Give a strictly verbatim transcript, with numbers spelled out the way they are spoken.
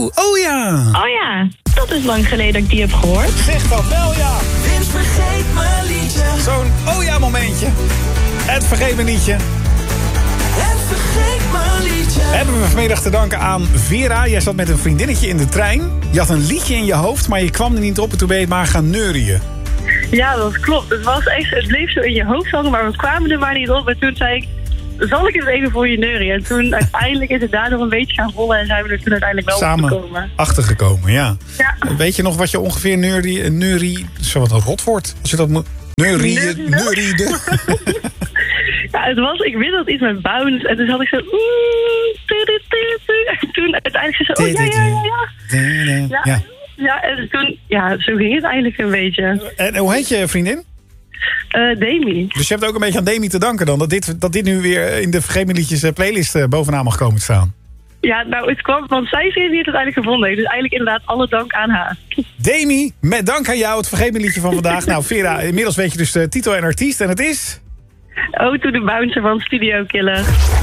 oh ja. Oh ja, dat is lang geleden dat ik die heb gehoord. Zeg dat wel, ja. Vince vergeet mijn liedje. Zo'n oh ja momentje. Het vergeet me liedje. Het vergeet mijn liedje. Hebben we vanmiddag te danken aan Vera. Jij zat met een vriendinnetje in de trein. Je had een liedje in je hoofd, maar je kwam er niet op en toen ben je maar gaan neurien. Ja, dat klopt. Het was echt, het bleef zo in je hoofd hangen, maar we kwamen er maar niet op. En toen zei ik, zal ik het even voor je neurien? En toen uiteindelijk is het daardoor een beetje gaan rollen en zijn we er toen uiteindelijk wel Samen opgekomen. achtergekomen, ja. Ja. Weet je nog wat je ongeveer neurie, neurie, zo wat een rotwoord, als je dat moet, neurieën, neuriede. Ja, het was, ik wist dat het iets met bounce en toen had ik zo, oeh, tu, tu, tu, tu. En toen uiteindelijk zei ze, oh ja, ja, ja, ja. Ja, ja. ja, en toen, ja, zo ging het eigenlijk een beetje. En hoe heet je vriendin? Uh, Demi. Dus je hebt ook een beetje aan Demi te danken dan, dat dit, dat dit nu weer in de Vergeet me liedjes playlist bovenaan mag komen te staan. Ja, nou, het kwam, want zij is die het uiteindelijk gevonden heeft. Dus eigenlijk inderdaad alle dank aan haar. Demi, met dank aan jou, het Vergeet me liedje van vandaag. Nou, Vera, inmiddels weet je dus de titel en artiest en het is... Oh, to the Bouncer van Studio Killer.